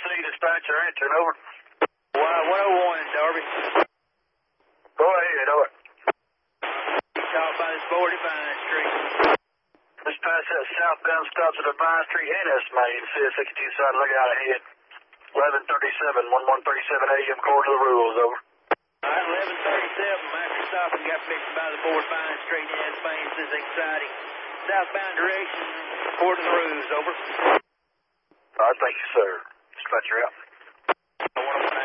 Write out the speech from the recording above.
dispatcher, answering, over. 101 in Darby. Go ahead, over. Talk by this 40 Vine Street. Dispatch that southbound stops at Vine Street, NS Main, CS62 side, look out ahead. 1137, 1137 AM, according to the rules, over. Alright, 1137, after stopping, got picked by the 4 Vine Street, NS Main, this is exciting. Southbound direction, according to the rules, over. Alright, thank you, sir. Dispatcher out.